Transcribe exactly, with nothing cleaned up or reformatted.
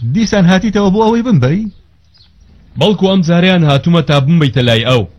دیسان هاتیتەوە بۆ ئەوەی بمبەی؟ بەڵکو ئەم جاریان هاتوومە تا بمبەیتە لای ئەو.